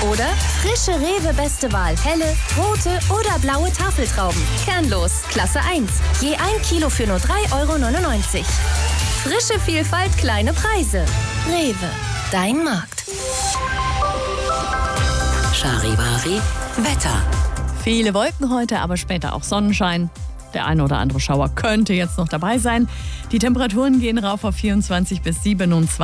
Oder frische Rewe Beste Wahl. Helle, rote oder blaue Tafeltrauben. Kernlos, Klasse 1. Je 1 Kilo für nur 3,99 €. Frische Vielfalt, kleine Preise. Rewe, dein Markt. Charivari Wetter. Viele Wolken heute, aber später auch Sonnenschein. Der eine oder andere Schauer könnte jetzt noch dabei sein. Die Temperaturen gehen rauf auf 24 bis 27.